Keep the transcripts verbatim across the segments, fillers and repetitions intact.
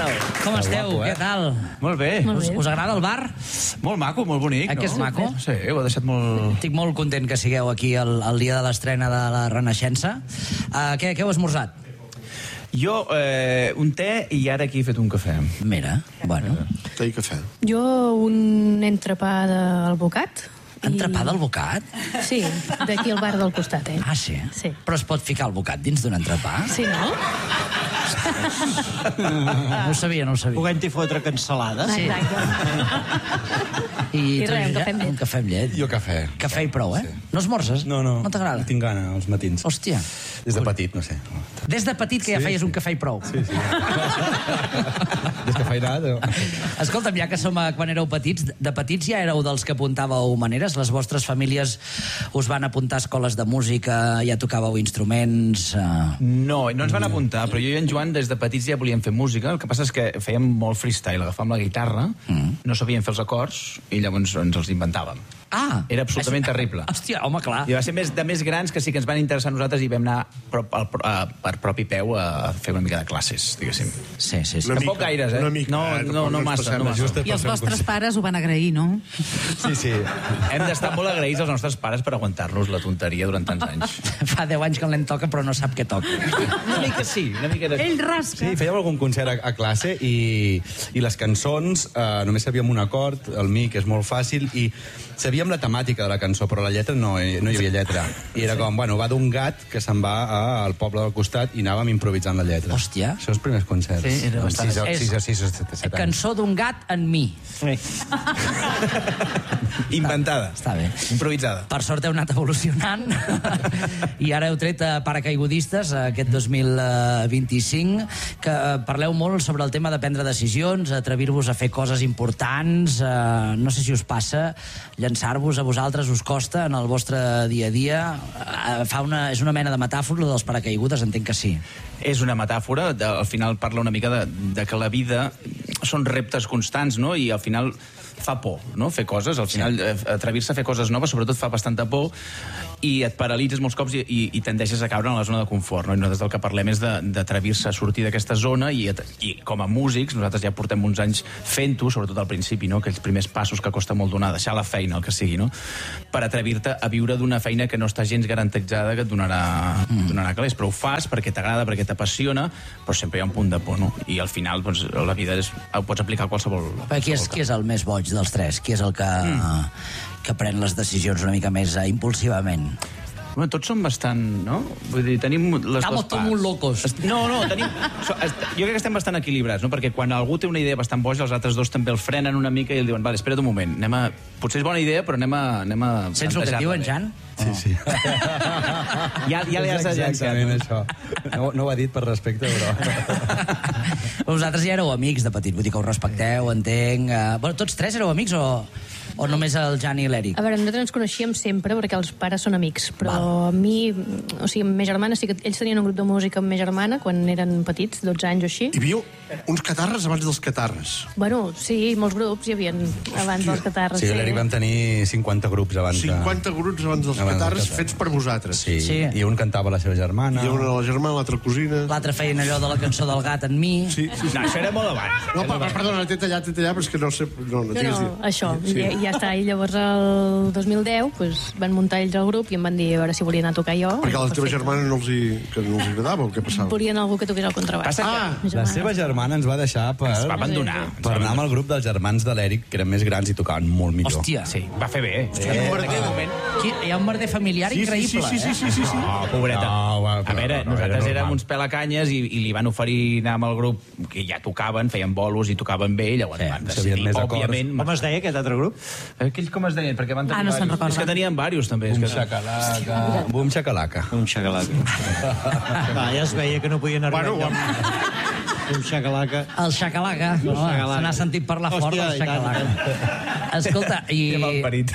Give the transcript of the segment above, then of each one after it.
Com esteu? Guapo, eh? Què tal? Molt bé. Us, us agrada el bar? Molt maco, molt bonic, Eh, no? que és maco? Sí, ho ha deixat molt... Estic molt content que sigueu aquí el, el dia de l'estrena de la Renaixença. Uh, què, què heu esmorzat? Jo, eh, un te i ara aquí he fet un cafè. Mira, bueno. Té i cafè. Jo un entrepà d'alvocat. Entrepà d'alvocat? Sí, d'aquí al bar del costat, eh? Ah, sí? Sí. Però es pot ficar alvocat dins d'un entrepà? Sí, no? No ho sabia, no ho sabia. Puguem-hi fotre cansalada. Sí. Exacte. I, I tu, res, un ja? cafè amb llet. Un cafè amb llet. Jo cafè. Cafè i prou, eh? No esmorzes? No, no. No t'agrada? No tinc gana als matins. Hòstia. Des de petit, no sé. Des de petit que ja Sí, feies sí. un cafè i prou. Sí, sí. Descafeinat, no? Escolta'm, ja que som a quan éreu petits, de petits ja éreu dels que apuntàveu maneres? Les vostres famílies us van apuntar a escoles de música, ja tocàveu instruments... Uh... No, no ens van apuntar, però jo i en Joan des de petits ja volíem fer música. El que passa és que fèiem molt freestyle, agafàvem la guitarra, mm. no sabíem fer els acords i llavors ens els inventàvem. Ah! Era absolutament és... terrible. Hòstia, home, clar. I va ser més, de més grans que sí que ens van interessar a nosaltres i vam anar pro, al, a, per propi peu a fer una mica de classes, diguéssim. Sí, sí, sí. Una Tampoc mica, gaires, eh? una mica, no, eh? no, no, Tampoc massa, ens no passem massa. I els vostres pares ho van agrair, no? Sí, sí. Hem d'estar molt agraïts als nostres pares per aguantar-nos la tonteria durant tants anys. Fa deu anys que l'en toca, però no sap què toca. Una mica sí, una mica de... Ell rasca. Sí, fèiem algun concert a, a classe i, i les cançons eh, només sabíem un acord, el mi, que és molt fàcil, i sabíem la temàtica de la cançó, però la lletra no, no hi havia lletra. I era com, bueno, va d'un gat que se'n va a, al poble del costat i anàvem improvisant la lletra. Hòstia. Això els primers concerts. Sí, era bastant- sis, o, és- sis, o sis o set, set anys. Cançó d'un gat en mi. Sí. Inventada. Està bé. Improvisada. Per sort heu anat evolucionant i ara heu tret a Paracaigudistes aquest dos mil vint-i-cinc, que eh, parleu molt sobre el tema de prendre decisions, atrevir-vos a fer coses importants, eh, no sé si us passa, llançar-vos a vosaltres us costa en el vostre dia a dia, eh, fa una, és una mena de metàfora dels paracaigudes, entenc que sí. És una metàfora, de, al final parla una mica de, de que la vida són reptes constants, no? I al final fa por, no? Fer coses, al final sí. Atrevir-se a fer coses noves sobretot fa bastanta por i et paralitzes molts cops i, i, i tendeixes a caure en la zona de confort, no? I nosaltres del que parlem és d'atrevir-se a sortir d'aquesta zona i, i com a músics, nosaltres ja portem uns anys fent-ho, sobretot al principi, no? Aquells primers passos que costa molt donar, deixar la feina, el que sigui, no? Per atrevir-te a viure d'una feina que no està gens garantitzada que et donarà, mm. donarà calés, però ho fas perquè t'agrada, perquè t'apassiona, però sempre hi ha un punt de por, no? I al final, doncs, la vida és, ho pots aplicar a qualsevol... Però qui és, qui és el més boig dels tres? Qui és el que, mm. que pren les decisions una mica més uh, impulsivament? Bueno, tots som bastant, no? Vull dir, tenim les Estamos dues todos parts. muy locos. No, no, tenim... so- est- Jo crec que estem bastant equilibrats, no? Perquè quan algú té una idea bastant boja, els altres dos també el frenen una mica i el diuen, vale, espera't un moment, anem a... Potser és bona idea, però anem a... Anem a Sents el que et diuen, Jan? Sí, sí. Ja, ja li has És exactament llançat. això. No, no ho ha dit per respecte, però... Vosaltres ja éreu amics de petit, vull dir que us respecteu, entenc... Uh, bueno, tots tres éreu amics o, o només el Jan i l'Eric? A veure, nosaltres ens coneixíem sempre perquè els pares són amics, però Val. a mi, o sigui, amb ma germana, sí que ells tenien un grup de música amb ma germana quan eren petits, dotze anys o així. Hi havia uns catarres abans dels catarres. Bueno, sí, molts grups hi havia abans dels catarres. Sí, l'Eric vam tenir cinquanta grups abans de... cinquanta grups abans dels Abans dels catarres catarres. fets per vosaltres. Sí, Sí. i un cantava la seva germana. Hi ha una de la germana, l'altra cosina... L'altre feien allò de la cançó del gat en mi. Sí, sí, sí. No, això era molt abans. No, per, perdona, t'he tallat, t'he tallat, però és que no sé... No, no, No, digues, no, digues. això, Sí. i, i ja està. I llavors el dos mil deu pues, van muntar ells el grup i em van dir a veure si volien anar a tocar jo. Perquè a la teva Perfecte. germana no els, hi, que no els agradava, o què passava? Volien algú que toqués el contrabaix. Passa que- Ah, Ma La germana. seva germana ens va deixar per, Es va abandonar. per anar amb el grup dels germans de l'Eric, que eren més grans i tocaven molt millor. Hòstia, Sí, va fer bé. Eh, En aquell moment... Aquí hi ha un merder familiar sí, sí, increïble, sí, sí, eh? sí, sí, sí. Oh, pobreta. No, va, a veure, no, no, nosaltres era érem normal. uns pelacanyes i, i li van oferir anar amb el grup que ja tocaven, feien bolos i tocaven bé, i llavors Sí, van sabien decidir, més acords. òbviament... Com es deia aquest altre grup? Aquells com es deien? Perquè van tenir Ah, no se'n diversos. recorda. És que tenien diversos, també. És Bum que... xacalaca. Bum xacalaca. Un xacalaca. Va, ja es veia que no podien arribar Bueno, enlloc. Un xacalaca. El xacalaca. No, xacalaca. se n'ha sentit parlar fort Hòstia, del i tant, xacalaca. Escolta, i... Que malparit.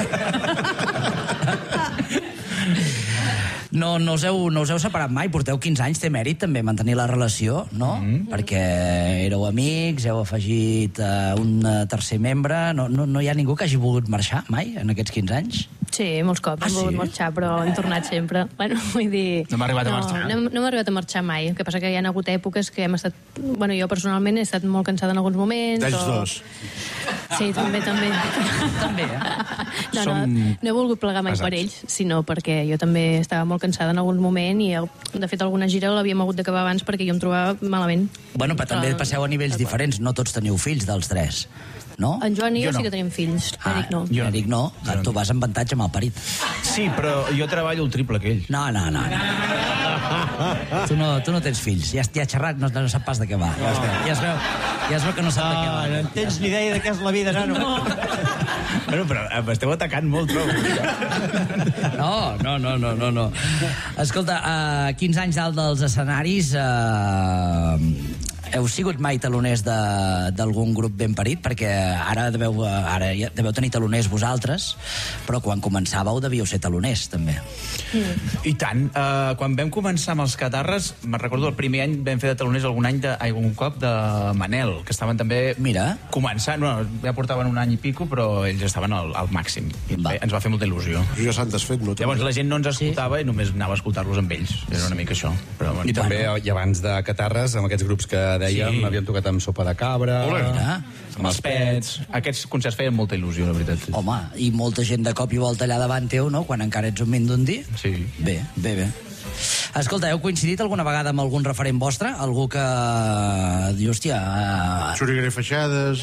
No, no, us heu, no us heu separat mai, porteu quinze anys, té mèrit també mantenir la relació, no? Mm. Perquè éreu amics, heu afegit uh, un uh, tercer membre, no, no, no hi ha ningú que hagi volgut marxar mai en aquests quinze anys? Sí, molts cops. Ah, hem volgut sí? marxar, però hem tornat sempre. Bueno, vull dir... No hem arribat a marxar. No, no, no hem arribat a marxar mai. El que passa que hi ha hagut èpoques que hem estat... Bueno, jo personalment he estat molt cansada en alguns moments. D'ells o... dos. Sí, també, també. També, eh? No, no, Som no he volgut plegar mai per ells, sinó perquè jo també estava molt cansada en algun moment i, de fet, alguna gira l'havíem hagut d'acabar abans perquè jo em trobava malament. Bueno, però també passeu a nivells diferents. No tots teniu fills, dels tres, no? En Joan i jo, Jo no. sí que tenim fills. Ah, L'Eric no. jo Eric no. Que tu vas amb avantatge amb el parit. Sí, però jo treballo el triple que ell. No, no, no. no. tu, no tu no tens fills. Ja, ja has xerrat, no, no sap pas de què va. Ja, ja, es veu, ja es veu que no sap de què va. Ah, no en tens ni idea de què és la vida, nano. No. Bueno, però m'esteu atacant molt, trobo. No, no, no, no, no, no. Escolta, uh, quinze anys dalt dels escenaris, uh, heu sigut mai taloners d'algun grup ben parit? Perquè ara deveu, ara ja deveu tenir taloners vosaltres, però quan començàveu devíeu ser taloners, també. Mm. I tant. Uh, quan vam començar amb els Catarres, me'n recordo el primer any vam fer de taloners algun any de, ai, un cop de Manel, que estaven també Mira. començant. Bueno, ja portaven un any i pico, però ells estaven al, al màxim. I Va. ens va fer molta il·lusió. Ja s'han desfet, no? Llavors la gent no ens escoltava sí. i només anava a escoltar-los amb ells. Era una mica això. Però, bueno, I també, i abans de Catarres, amb aquests grups que dèiem, Sí. havíem tocat amb Sopa de Cabra... Mira. amb els Pets. Aquests concerts feien molta il·lusió, la veritat. Home, i molta gent de cop i volta allà davant teu, no?, quan encara ets un mindundi. Sí. Bé, bé, bé. Escolta, heu coincidit alguna vegada amb algun referent vostre? Algú que... diu, hòstia... Uh... Xuriguer Feixades...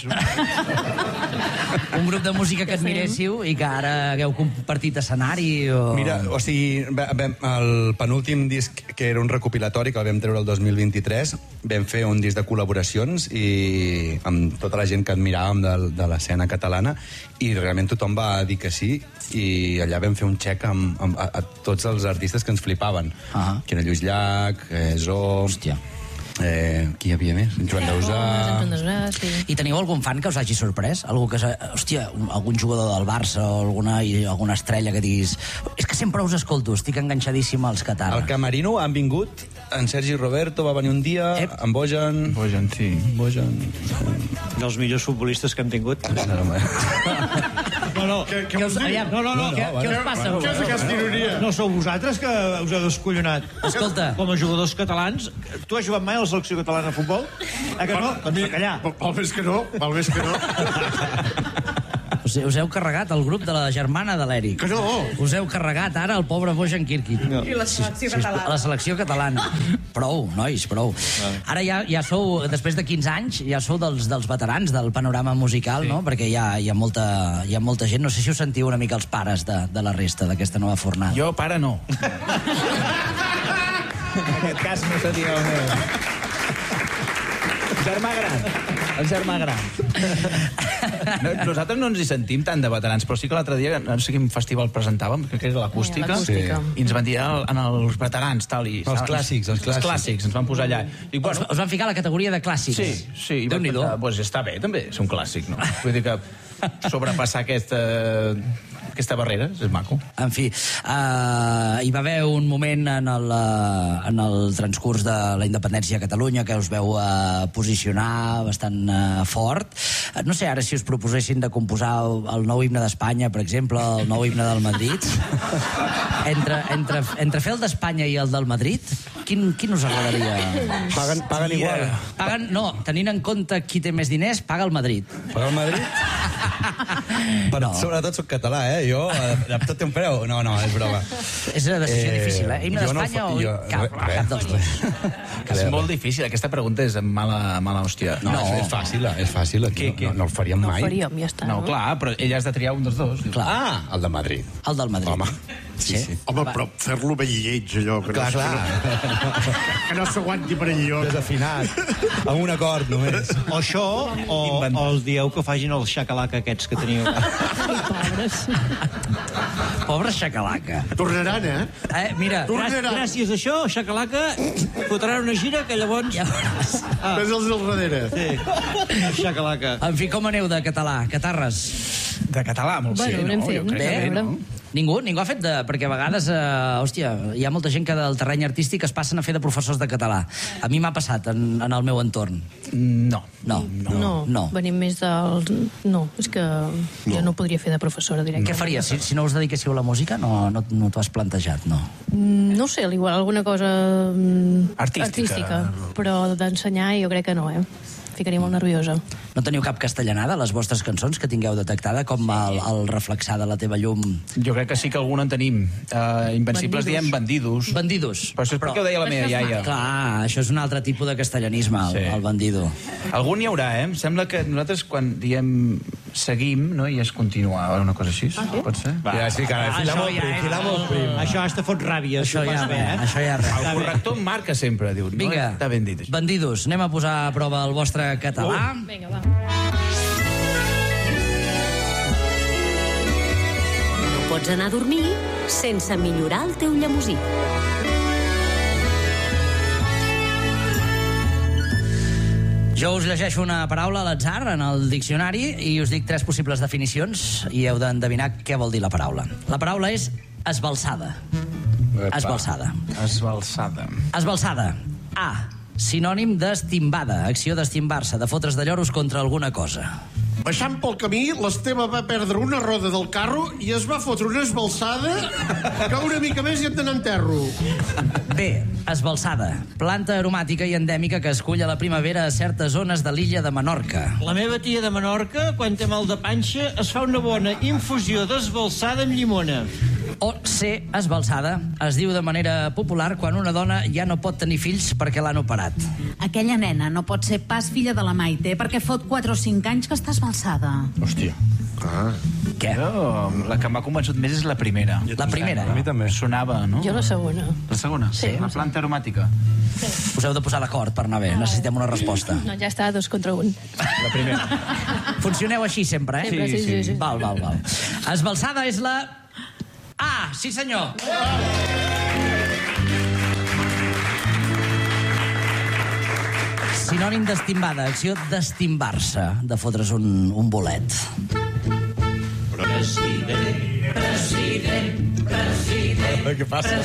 un grup de música que admiréssiu i que ara hagueu compartit escenari o... Mira, o sigui, vam, el penúltim disc, que era un recopilatori, que el vam treure el dos mil vint-i-tres, vam fer un disc de col·laboracions i amb tota la gent que admiràvem de, de l'escena catalana, i realment tothom va dir que sí, i allà vam fer un xec amb, amb a, a tots els artistes que ens flipaven. Ah. Que era Lluís Llach, eh, Zo... Hòstia. Eh, qui hi havia més? Joan Dausà... Joan Dausà, sí. I teniu algun fan que us hagi sorprès? Algú que... Hòstia, un- algun jugador del Barça o alguna, i alguna estrella que diguis... És que sempre us escolto, estic enganxadíssim als Al Catarres. Camerino han vingut, en Sergi Roberto va venir un dia, Ep. en Bojan... Bojan, sí. Bojan... Dels millors futbolistes que hem tingut. No, no, No, no. Què, què Què vols us, dir? aviam, No, no, no. Què, què us passa? Què és aquesta ironia? No sou vosaltres que us heu descollonat. Escolta. Com a jugadors catalans, tu has jugat mai a la selecció catalana de futbol? Eh que no? Doncs a callar. Val més que no, val més que no. Us, us heu carregat el grup de la germana de l'Eric. Que no! Us heu carregat ara el pobre Bojan Kirkic. No. I la selecció catalana. La selecció catalana. Prou, nois, prou. Ara ja, ja sou, després de quinze anys, ja sou dels, dels veterans del panorama musical, sí. no? Perquè hi ha, hi, ha molta, hi ha molta gent. No sé si us sentiu una mica els pares de, de la resta d'aquesta nova fornada. Jo, pare, no. En aquest cas no seria el meu. Germà gran. El germà gran. No, nosaltres no ens hi sentim tant de veterans, però sí que l'altre dia, no sé quin festival presentàvem, que era l'Acústica, L'Acústica. sí. I ens van dir ah, en els veterans, tal, i... Els clàssics, els clàssics. Els clàssics, ens van posar allà. I, Us, us van ficar a la categoria de clàssics. Sí, sí. I vaig Déu-n'hi-do. pensar, pues està bé, també, ser un clàssic, no? Vull dir que sobrepassar aquesta, aquesta barrera és maco. En fi, uh, hi va haver un moment en el, uh, en el transcurs de la independència a Catalunya que us veu uh, posicionar bastant uh, fort. Uh, no sé, ara si us proposessin de composar el, el nou himne d'Espanya, per exemple, el nou himne del Madrid, entre, entre, entre fer el d'Espanya i el del Madrid, quin, quin us agradaria? Paguen, paguen igual. Paguen, no, tenint en compte qui té més diners, paga el Madrid. Paga el Madrid? Però no. Sobretot soc català, eh? Jo, eh, tot té un preu. No, no, és broma. És una decisió Eh, difícil, eh? Himne jo no d'Espanya fa- o jo- cap, res, cap dels dos? És molt difícil, aquesta pregunta és mala, mala hòstia. No, no. És, és fàcil, és fàcil. Aquí, Què, què? No, no el faríem No mai. ho faríem, ja està. No, clar, però ella has de triar un dels dos. Clar. Ah, el de Madrid. El del Madrid. Home, sí, sí. Home, però fer-lo ben lleig, allò, que Clar, no, clar. que no s'aguanti per enlloc. Desafinat. Amb un acord, només. O això, o, o els dieu que facin els xacalaca aquests que teniu. Pobres. Pobre xacalaca. Tornaran, eh? Eh, mira, Tornaran. Gràcies a això, xacalaca fotran una gira que llavors... ja veuràs. Ah, Ves els del darrere. sí, xacalaca. En fi, com aneu de català? Catarres? De català, molt Bueno, sí, anem no? fent, Jo crec que a bé, veure. no? Ningú? Ningú ha fet de... Perquè a vegades, eh, hòstia, hi ha molta gent que del terreny artístic es passen a fer de professors de català. A mi m'ha passat en, en el meu entorn. No. No. No, No. venim més del... No, és que jo no podria fer de professora directa. Què faries? Si, si no us dediquéssiu a la música, no, no, no t'ho has plantejat, no? Mm, No ho sé, igual alguna cosa mm, Artística. artística, però d'ensenyar jo crec que no, eh? Ficaria molt nerviosa. No teniu cap castellanada, les vostres cançons, que tingueu detectada, com el, el reflexar de la teva llum? Jo crec que sí que alguna en tenim. Uh, Invencibles Bandidos. diem bandidos. Bandidos. Però això és perquè ho deia la meva iaia. Clar, això és un altre tipus de castellanisme, el, Sí. el bandido. Algun hi haurà, eh? Em sembla que nosaltres quan diem seguim, no? I es continua, o una cosa així. Pot ser? Ja, sí, que Ah, fila això molt ja prim, és fila molt prim. Això hasta fot ràbia, Això si ho ja fas bé, res, eh? això ja res. El corrector marca sempre, diu. Vinga, No? Està ben dit, això. bandidos, anem a posar a prova el vostre català. Vinga, va. No pots anar a dormir sense millorar el teu llemosí. Jo us llegeixo una paraula a l'atzar en el diccionari i us dic tres possibles definicions i heu d'endevinar què vol dir la paraula. La paraula és esbalsada. Esbalsada. Esbalsada. Esbalsada. A. Sinònim d'estimbada, acció d'estimbar-se, de fotre's de lloros contra alguna cosa. Baixant pel camí, l'Esteve va perdre una roda del carro i es va fotre una esbalsada que una mica més i et d'anar en terro. B. Esbalsada. Planta aromàtica i endèmica que es cull a la primavera a certes zones de l'illa de Menorca. La meva tia de Menorca, quan té mal de panxa, es fa una bona infusió d'esbalsada amb llimona. O C. Esbalsada. Es diu de manera popular quan una dona ja no pot tenir fills perquè l'han operat. Aquella nena no pot ser pas filla de la Maite perquè fot quatre o cinc anys que està esbalsada. Hòstia. Què? Jo, la que m'ha convençut més és la primera. La primera. A mi també. Sonava, no? Jo la segona. La segona? Sí. La planta aromàtica. Us heu de posar d'acord per anar bé. Necessitem una resposta. No, ja està, dos contra un. La primera. Funcioneu així sempre, eh? Sempre, sí, sí, sí. Val, val, val. Esbalsada és la... Ah, sí senyor. Sinònim d'estimbada, acció d'estimbar-se, de fotre's un, un bolet. Què passa?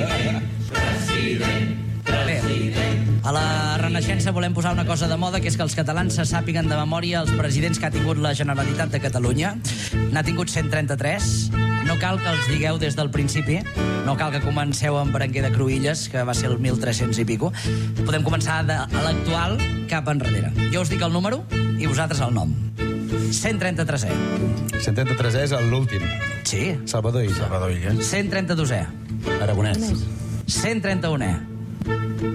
Bé, a la Renaixença volem posar una cosa de moda, que és que els catalans se sàpiguen de memòria els presidents que ha tingut la Generalitat de Catalunya. N'ha tingut cent trenta-tres. No cal que els digueu des del principi. No cal que comenceu amb Berenguer de Cruïlles, que va ser el mil tres-cents i pico. Podem començar de l'actual cap enrere. Jo us dic el número i vosaltres el nom. cent trenta-tresè. cent trenta-tres és l'últim. Sí. Salvador Illa. Salvador Illa. cent trenta-dosè. Aragonès. cent trenta-unè.